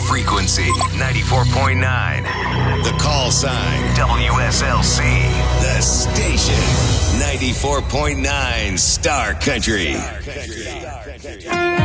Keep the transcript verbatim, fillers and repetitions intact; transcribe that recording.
Frequency ninety-four point nine. The call sign W S L C. The station ninety-four point nine Star Country. Star Country.